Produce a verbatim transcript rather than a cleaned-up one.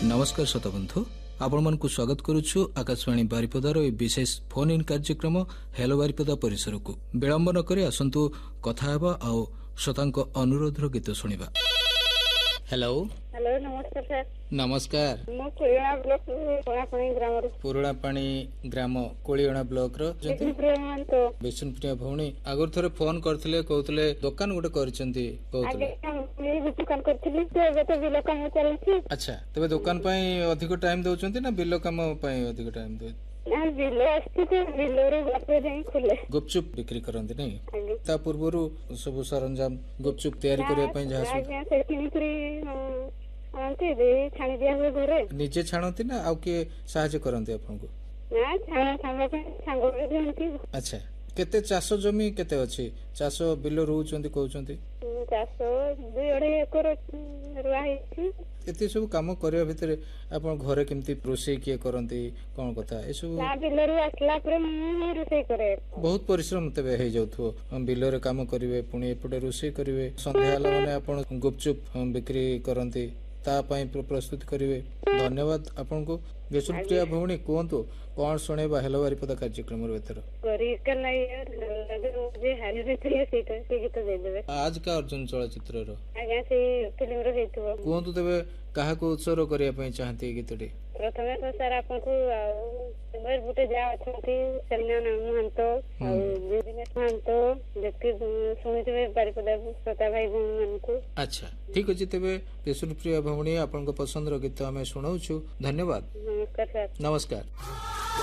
नमस्कार श्रोताबंधु आपण मन को स्वागत करुछु आकाशवाणी बारिपदार ए विशेष फोन इन कार्यक्रम हेलो बारिपदा परिसर को विलंब न करी आसंतु कथा हेबा आ श्रोतांक अनुरोधर गीत सुनिबा। हेलो हेलो नमस्कार सर। नमस्कार मो कोलियणा ब्लॉक पुरापाणी ग्राम रो पुरापाणी ग्राम कोलियणा ब्लॉक रो तो विष्णुप्रिया भौणी आगर थरे फोन करथिले कहउतले दुकान गुटे करचंती कहउतले आगे दुकान करथिली तो एबे तो बिल काम चलछि। अच्छा तबे दुकान पई अधिक टाइम दउचंती ना बिल काम पई अधिक टाइम दउ ना बिल आस्ति तो बिल रो बापे जाई खुले गुपचुप बिक्री करंती नहीं ता पूर्वरु सब सरंजाम गुपचुप तयारी करिया पई जहा सु आगे से किनिकरी आंते दे छाणी दिया हुए घरे निजे छाणती ना आउ के सहायता करंती आपन को ना छाणा छाणा पे सांगो देंती। अच्छा केते चाष जमी केते अछि चाष बिल रहउचंती कहउचंती चाष दुई अढ़ाई एकर रुआ हेछि। एते सब काम करिया भितरे आपन घरे केमती रोषे किए करंती कोन कथा ए सब ना बिल रो आसला पर मैं रोषे करे बहुत परिश्रम तबे हे जाउथो बिल रे काम करिवे पुणी एपटे रोषे करिवे संध्या हला माने आपन गुपचुप बिक्री करंती ता पई प्रस्तुत करिवे। धन्यवाद आपन को विष्णुप्रिया भौणी कोंतो कोन सुनेबा हेलो बारिपदा कार्यक्रम रो भीतर करी कला यार लगे मुझे हाल रे थे सेटा से गीत दे देबे आज का अर्जुन चलचित्र रो आगे से फिल्म रो हेतु कोंतो तबे काहा को उत्सर्ग करिया पई चाहती गीतडी प्रथमे तो सर आपन को मोर बुटे जा अछंती सेना नाम हंतो आ बिजनेस हंतो देखि सुनिते बारिपदा श्रोता भाई मन को। अच्छा ठीक अछि तबे विष्णुप्रिया भौणी आपन को पसंद रो गीत हमें सुनाउछु। धन्यवाद। नमस्कार सर। नमस्कार।